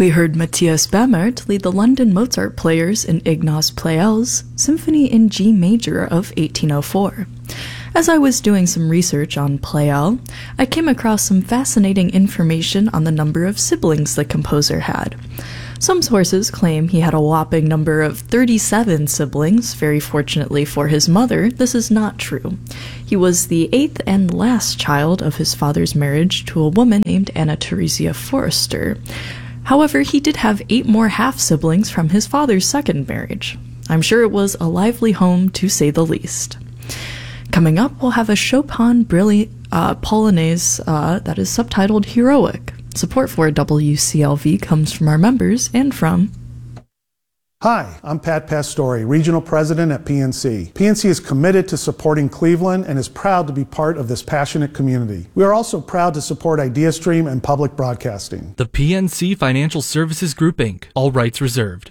We heard Matthias Bamert lead the London Mozart players in Ignaz Pleyel's Symphony in G Major of 1804. As I was doing some research on Pleyel, I came across some fascinating information on the number of siblings the composer had. Some sources claim he had a whopping number of 37 siblings. Very fortunately for his mother, this is not true. He was the eighth and last child of his father's marriage to a woman named Anna Theresia Forster. However, he did have 8 more half-siblings from his father's second marriage. I'm sure it was a lively home, to say the least. Coming up, we'll have a Chopin Polonaise that is subtitled Heroic. Support for WCLV comes from our members and from... Hi, I'm Pat Pastore, Regional President at PNC. PNC is committed to supporting Cleveland and is proud to be part of this passionate community. We are also proud to support IdeaStream and public broadcasting. The PNC Financial Services Group, Inc. All rights reserved.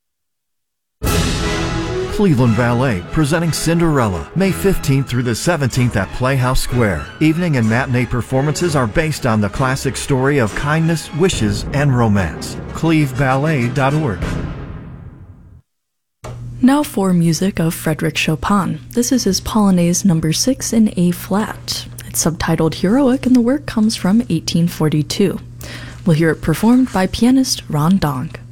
Cleveland Ballet presenting Cinderella, May 15th through the 17th at Playhouse Square. Evening and matinee performances are based on the classic story of kindness, wishes, and romance. cleveballet.org. Now for music of Frédéric Chopin. This is his Polonaise No. 6 in A-flat. It's subtitled Heroic and the work comes from 1842. We'll hear it performed by pianist Ron Donk.